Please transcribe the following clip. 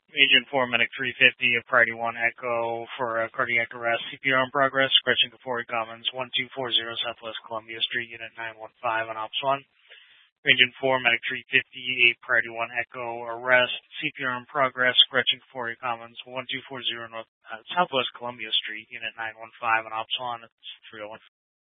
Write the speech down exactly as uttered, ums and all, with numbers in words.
Agent four, Medic three fifty, of Priority one Echo for uh, cardiac arrest, C P R in progress, Gretchen Kafori Commons, one two four zero Southwest Columbia Street, Unit nine one five on Ops one. Agent four, Medic three fifty, eight Priority one Echo, arrest, C P R in progress, Gretchen Kafori Commons, one two four zero North, uh, Southwest Columbia Street, Unit nine one five on Ops one. It's three oh one.